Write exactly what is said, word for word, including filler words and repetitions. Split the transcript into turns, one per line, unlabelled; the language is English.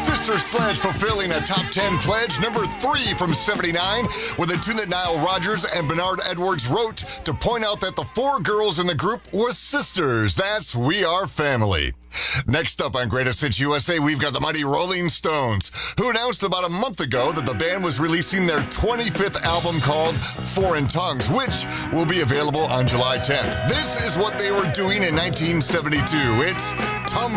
Sister Sledge fulfilling a top ten pledge, number three from seventy-nine, with a tune that Nile Rodgers and Bernard Edwards wrote to point out that the four girls in the group were sisters. That's We Are Family. Next up on Greatest Hits U S A, we've got the mighty Rolling Stones, who announced about a month ago that the band was releasing their twenty-fifth album called Foreign Tongues, which will be available on July tenth. This is what they were doing in nineteen seventy-two. It's Tum